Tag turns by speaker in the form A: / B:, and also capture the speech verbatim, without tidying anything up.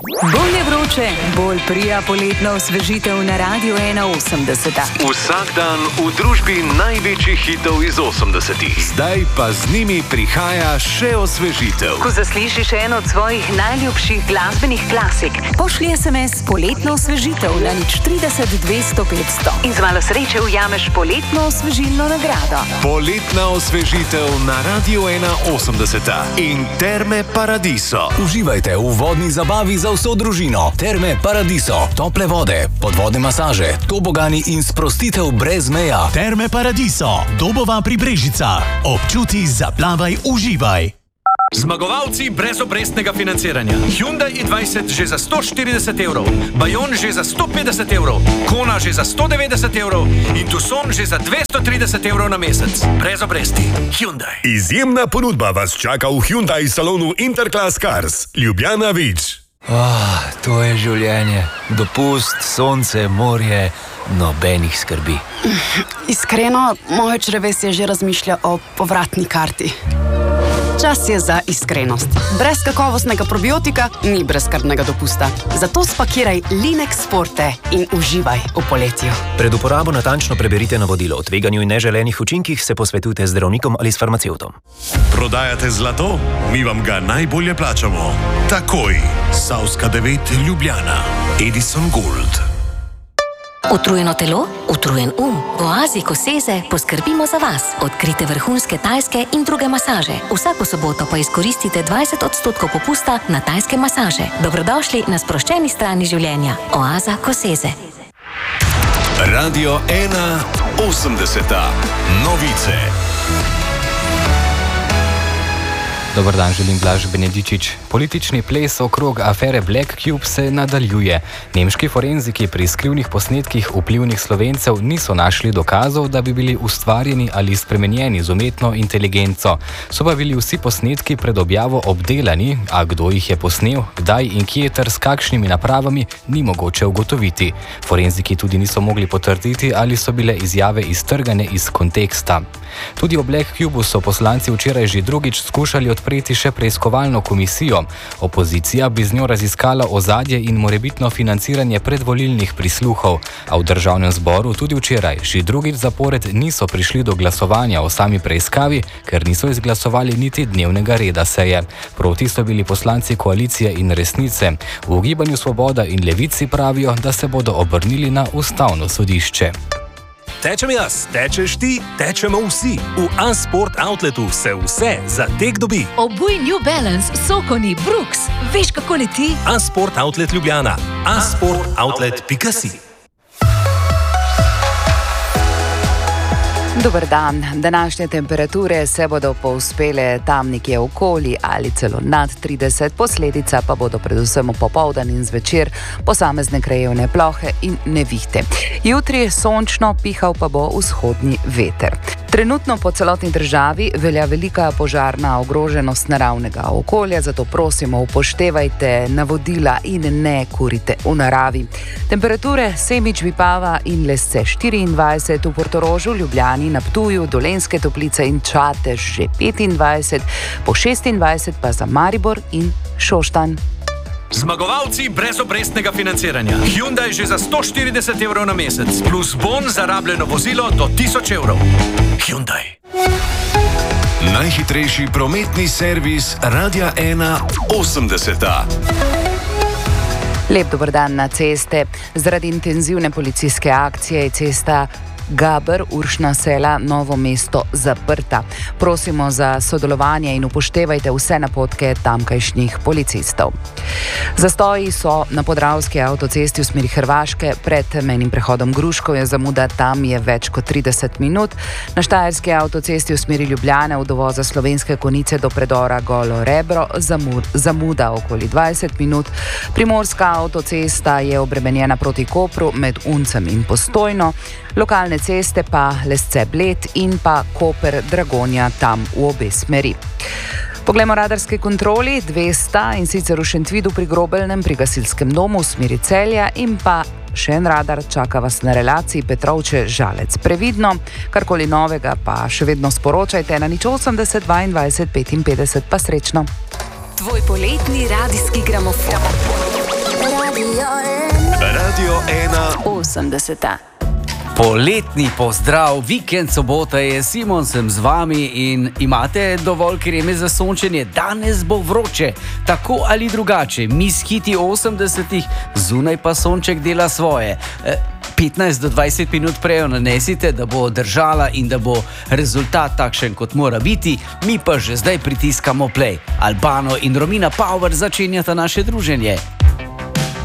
A: Bolj je vroče, bolj prija poletna osvežitev na Radiu ena osemdeset.
B: Vsak dan v družbi največjih hitov iz osemdesetih. Zdaj pa z njimi prihaja še osvežitev.
A: Ko zaslišiš eno od svojih najljubših glasbenih klasik, pošlji es em es poletno osvežitev na nič trideset dvesto petsto in z malo sreče ujameš poletno osvežilno nagrado.
B: Poletna osvežitev na Radiu ena osemdeset in Terme Paradiso.
C: Uživajte v vodni zabavi za vso družino. Terme Paradiso. Tople vode, podvodne masaže, tobogani in sprostitev brez meja.
D: Terme Paradiso. Dobova pri Brežicah. Občuti, zaplavaj, uživaj.
E: Zmagovalci brezobrestnega financiranja. Hyundai i dvajset že za sto štirideset evrov, Bayon že za sto petdeset evrov, Kona že za sto devetdeset evrov in Tucson že za dvesto trideset evrov na mesec. Brez obresti. Hyundai.
F: Izjemna ponudba vas čaka v Hyundai salonu Interclass Cars. Ljubljana Vič.
G: Oh, to je življenje. Dopust, sonce, morje, nobenih skrbi.
H: Iskreno, moje črevesje že razmišlja o povratni karti. Čas je za iskrenost. Brez kakovostnega probiotika ni brezskrbnega dopusta. Zato spakiraj Linex Forte in uživaj v poletju.
I: Pred uporabo natančno preberite navodilo o tveganju in neželenih učinkih, se posvetujte z zdravnikom ali s farmacevtom.
F: Prodajate zlato? Mi vam ga najbolje plačamo. Takoj. Savska devet Ljubljana. Edison Gold.
J: Utrujeno telo, utrujen um. V Oazi Koseze poskrbimo za vas. Odkrite vrhunske tajske in druge masaže. Vsako soboto pa izkoristite dvajset odstotkov popusta na tajske masaže. Dobrodošli na sproščeni strani življenja. Oaza Koseze.
B: Radio ena osemdeset. Novice.
K: Dobar dan, želim Blaž Benedičič. Politični ples okrog afere Black Cube se nadaljuje. Nemški forenziki pri skrivnih posnetkih vplivnih Slovencev niso našli dokazov, da bi bili ustvarjeni ali spremenjeni z umetno inteligenco. So pa bili vsi posnetki pred objavo obdelani, a kdo jih je posnel, kdaj in kje ter s kakšnimi napravami, ni mogoče ugotoviti. Forenziki tudi niso mogli potrditi, ali so bile izjave iztrgane iz konteksta. Tudi o Black Cubeu so poslanci včeraj že drugič skušali odpreti še preiskovalno komisijo. Opozicija bi z njo raziskala ozadje in morebitno financiranje predvolilnih prisluhov, a v državnem zboru tudi včeraj že drugič zapored niso prišli do glasovanja o sami preiskavi, ker niso izglasovali niti dnevnega reda seje. Proti so bili poslanci koalicije in Resnice. V Gibanju Svoboda in Levici pravijo, da se bodo obrnili na Ustavno sodišče.
L: Tečem jaz, tečeš ti, tečemo vsi. V A-Sport Outletu se vse za tek dobi.
M: Obuj New Balance, Sokoni, Brooks. Veš, kako leti?
L: A-Sport Outlet Ljubljana. a sport outlet pika si.
N: Dobar dan. Današnje temperature se bodo povzpele tam nekje okoli ali celo nad trideset, posledica pa bodo predvsem v popoldan in zvečer posamezne krajevne plohe in nevihte. Jutri sončno, pihal pa bo vzhodni veter. Trenutno po celotni državi velja velika požarna ogroženost naravnega okolja, zato prosimo, upoštevajte navodila in ne kurite v naravi. Temperature Semič, Vipava in Lesce štiriindvajset, v Portorožu, Ljubljani, na Ptuju, Dolenjske Toplice in Čatež že petindvajset, po šestindvajset pa za Maribor in Šoštanj.
E: Zmagovalci brezobrestnega financiranja. Hyundai že za sto štirideset evrov na mesec, plus bon za rabljeno vozilo do tisoč evrov. Hyundai.
B: Najhitrejši prometni servis Radia ena osemdeset.
N: Lep dober dan na ceste. Zaradi intenzivne policijske akcije je cesta Gaber, Uršna Sela, Novo mesto zaprta. Prosimo za sodelovanje in upoštevajte vse napotke tamkajšnjih policistov. Zastoji so na Podravski avtocesti v smeri Hrvaške, pred mejnim prehodom Gruškov je zamuda, tam je več kot trideset minut. Na Štajerski avtocesti v smeri Ljubljane od dovoza Slovenske Konjice do predora Golo Rebro zamuda okoli dvajset minut. Primorska avtocesta je obremenjena proti Kopru med Uncem in Postojno. Lokalne ceste pa Lesce Bled in pa Koper Dragonja, tam v obe smeri. Poglejmo radarske kontroli, dvesto in sicer v Šentvidu pri Grobelnem, pri gasilskem domu v smeri Celja in pa še en radar čaka vas na relaciji Petrovče-Žalec. Previdno, karkoli novega pa še vedno sporočajte na nič osemdeset dvaindvajset petinpetdeset, pa srečno.
A: Tvoj poletni radijski gramofon.
B: Radio ena.
A: osemdeseta.
O: Poletni pozdrav, vikend sobota je, Simon sem z vami in imate dovolj kreme za sončenje. Danes bo vroče, tako ali drugače, mi skiti osemdesetih, zunaj pa sonček dela svoje. petnajst do dvajset minut prej nanesite, da bo držala in da bo rezultat takšen, kot mora biti, mi pa že zdaj pritiskamo play. Albano in Romina Power začenjata naše druženje.